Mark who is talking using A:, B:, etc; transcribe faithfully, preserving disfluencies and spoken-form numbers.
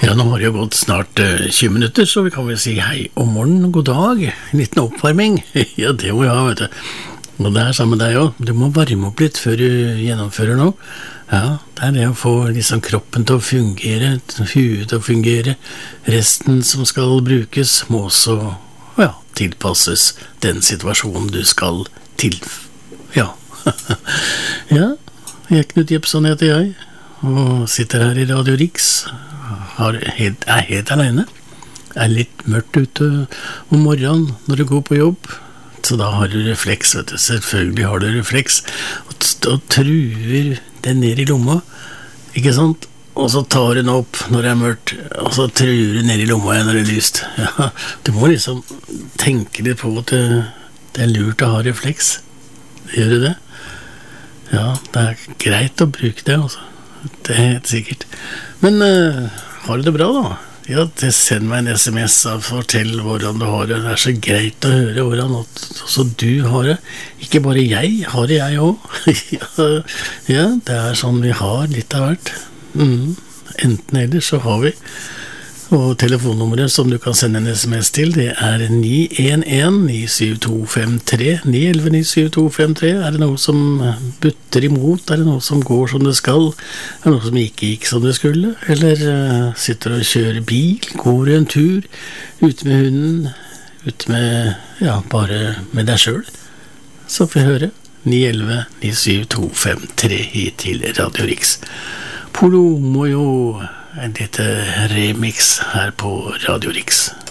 A: Ja, nå har det jo gått snart eh, tjue minutter, så vi kan vel si hei og morgen og god dag. En liten oppvarming. Ja, det må vi ha, vet du. Og det er sammen med deg også. Du må varme opp litt før du gjennomfører noe. Ja, det er det å få liksom kroppen til å fungere, huet til å fungere. Resten som skal brukes må også, ja, tilpasses den situasjonen du skal til. Ja. Ja, jeg er Knut Jepson heter jeg, og sitter her i Radio Riks. Har helt, er helt alene. Er litt mørkt ute om morgenen når du går på jobb, så da har du refleks, vet du. Selvfølgelig har du refleks, og, og truer den ned i lomma, ikke sant? Og så tar den opp når det er mørkt, og så truer den ned i lomma igjen når det er lyst. Ja, du må liksom tenke litt på at det, det er lurt å ha refleks. Gjør du det? Ja, det er greit å bruke det, altså. Det er helt sikkert. Men uh, har du det bra da? Ja, det send meg en sms og fortell hvordan du har det. Det er så greit å høre hvordan også du har det. Ikke bare jeg, har det jeg også. Ja, ja, det er sånn vi har litt av hvert. Mm. Enten eller så har vi. Og telefonnummeret som du kan sende en sms til, det er ni en en ni syv to fem tre, ni ett ett ni syv to fem tre. Er det noe som butter imot? Er det noe som går som det skal? Er det noe som ikke gikk som det skulle? Eller uh, sitter du og kjører bil? Går du en tur? Ute med hunden? Ute med, ja, bare med deg selv? Så får jeg høre. ni ett ett ni syv to fem tre hit til Radio Riks. Polo må jo en lite remix her på Radio Riks.